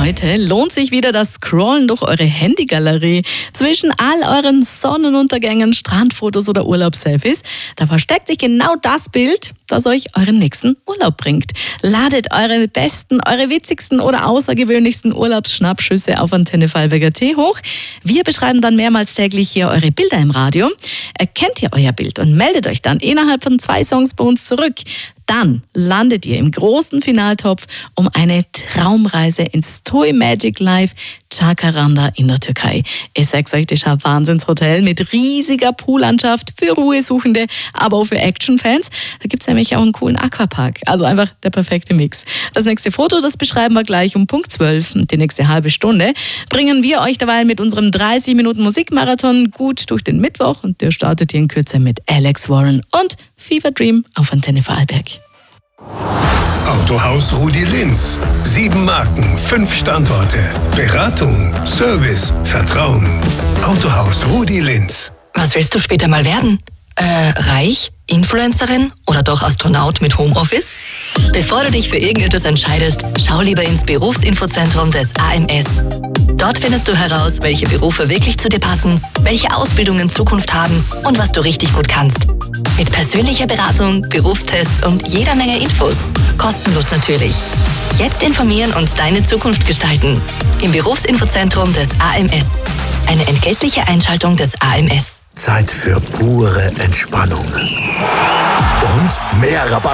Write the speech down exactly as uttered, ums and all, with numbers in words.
Heute lohnt sich wieder das Scrollen durch eure Handygalerie. Zwischen all euren Sonnenuntergängen, Strandfotos oder Urlaubsselfies, da versteckt sich genau das Bild, das euch euren nächsten Urlaub bringt. Ladet eure besten, eure witzigsten oder außergewöhnlichsten Urlaubsschnappschüsse auf Antenne Vorarlberger Tee hoch. Wir beschreiben dann mehrmals täglich hier eure Bilder im Radio. Erkennt ihr euer Bild und meldet euch dann innerhalb von zwei Songs bei uns zurück. Dann landet ihr im großen Finaltopf um eine Traumreise ins Toy Magic Life Jacaranda in der Türkei. Ich sag's euch, das ist ein Wahnsinnshotel mit riesiger Poollandschaft für Ruhesuchende, aber auch für Actionfans. Da gibt's nämlich auch einen coolen Aquapark. Also einfach der perfekte Mix. Das nächste Foto, das beschreiben wir gleich um Punkt zwölf. Und die nächste halbe Stunde bringen wir euch dabei mit unserem dreißig Minuten Musikmarathon gut durch den Mittwoch. Und der startet hier in Kürze mit Alex Warren und Fever Dream auf Antenne Vorarlberg. Autohaus Rudi Linz. Sieben Marken, fünf Standorte. Beratung, Service, Vertrauen. Autohaus Rudi Linz. Was willst du später mal werden? Äh, reich? Influencerin oder doch Astronaut mit Homeoffice? Bevor du dich für irgendetwas entscheidest, schau lieber ins Berufsinfozentrum des A M S. Dort findest du heraus, welche Berufe wirklich zu dir passen, welche Ausbildungen Zukunft haben und was du richtig gut kannst. Mit persönlicher Beratung, Berufstests und jeder Menge Infos. Kostenlos natürlich. Jetzt informieren und deine Zukunft gestalten. Im Berufsinfozentrum des A M S. Eine entgeltliche Einschaltung des A M S. Zeit für pure Entspannung. Und mehr Rabatt.